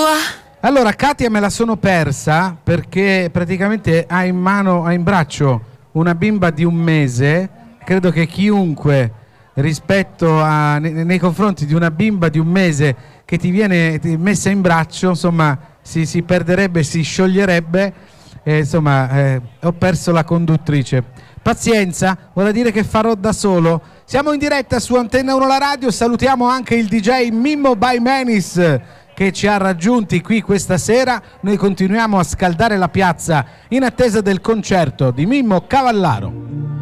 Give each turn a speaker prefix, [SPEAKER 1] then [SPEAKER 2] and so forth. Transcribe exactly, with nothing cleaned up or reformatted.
[SPEAKER 1] Allora, Katia me la sono persa perché praticamente ha in mano, ha in braccio una bimba di un mese. Credo che chiunque rispetto a, nei, nei confronti di una bimba di un mese che ti viene messa in braccio, insomma, si, si perderebbe, si scioglierebbe. Eh, insomma, eh, ho perso la conduttrice. Pazienza, vuol dire che farò da solo. Siamo in diretta su Antenna uno la radio. Salutiamo anche il D J Mimmo by Menis che ci ha raggiunti qui questa sera. Noi continuiamo a scaldare la piazza in attesa del concerto di Mimmo Cavallaro.